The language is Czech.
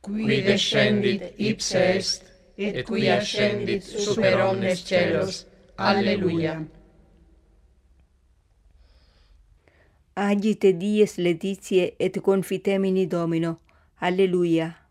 qui descendit ipse est, et qui ascendit super omnes celos. Alleluia. Agite dies laetitiae et confitemini Domino. Alleluia.